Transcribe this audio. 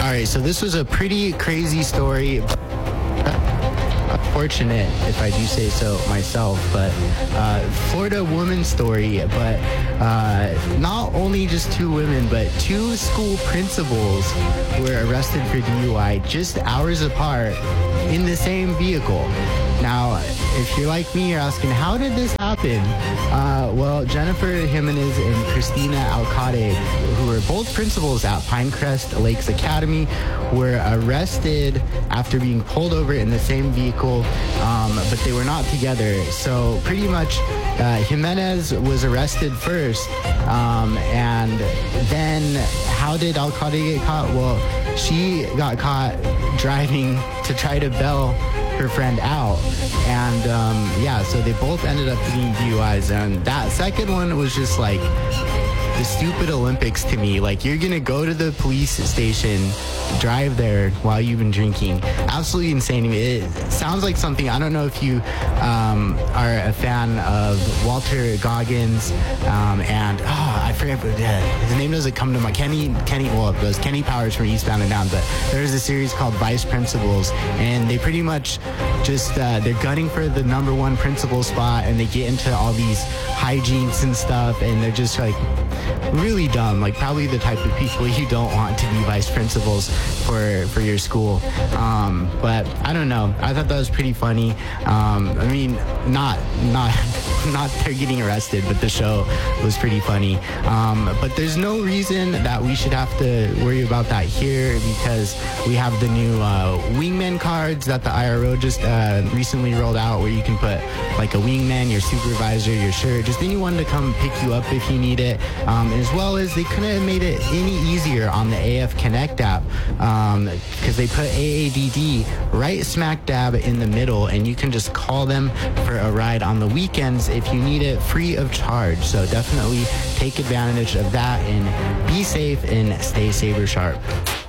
All right, so this was a pretty crazy story. Unfortunate, if I do say so myself, but Florida woman story. But not only just two women, but two school principals were arrested for DUI just hours apart in the same vehicle. Now, if you're like me, you're asking, how did this happen? Well, Jennifer Jimenez and Christina Alcade, who were both principals at Pinecrest Lakes Academy, were arrested after being pulled over in the same vehicle, but they were not together. So pretty much Jimenez was arrested first, and then how did Alcade get caught? Well, she got caught driving to try to bail her friend out, and so they both ended up getting DUIs, and that second one was just like the stupid Olympics to me. Like, you're gonna go to the police station, drive there while you've been drinking. Absolutely insane to me. It sounds like something, I don't know if you are a fan of Walter Goggins, and I forget, his name doesn't come to mind. Kenny Powers from Eastbound and Down, but there's a series called Vice Principals, and they pretty much just, they're gunning for the number one principal spot, and they get into all these hijinks and stuff, and they're just like really dumb, like probably the type of people you don't want to be vice principals for your school. But I don't know. I thought that was pretty funny. I mean, not they're getting arrested, but the show was pretty funny. But there's no reason that we should have to worry about that here, because we have the new wingman cards that the IRO just recently rolled out, where you can put like a wingman, your supervisor, your shirt, just anyone to come pick you up if you need it. As well as they couldn't have made it any easier on the AF Connect app, because they put AADD right smack dab in the middle, and you can just call them for a ride on the weekends if you need it, free of charge. So definitely take advantage of that, and be safe and stay saber sharp.